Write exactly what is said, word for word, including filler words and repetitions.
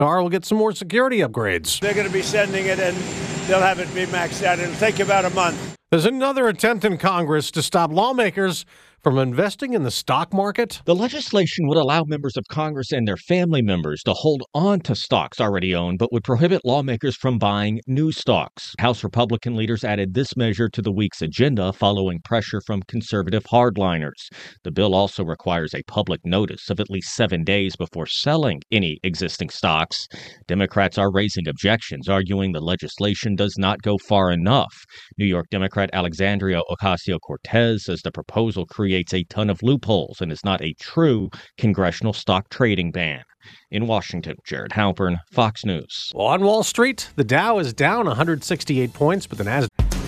or we'll get some more security upgrades. They're going to be sending it, and they'll have it be maxed out. It'll take about a month. There's another attempt in Congress to stop lawmakers from investing in the stock market. The legislation would allow members of Congress and their family members to hold on to stocks already owned, but would prohibit lawmakers from buying new stocks. House Republican leaders added this measure to the week's agenda following pressure from conservative hardliners. The bill also requires a public notice of at least seven days before selling any existing stocks. Democrats are raising objections, arguing the legislation does not go far enough. New York Democrat Alexandria Ocasio-Cortez says the proposal creates creates a ton of loopholes and is not a true congressional stock trading ban. In Washington, Jared Halpern, Fox News. Well, on Wall Street, the Dow is down one hundred sixty-eight points, but the Nasdaq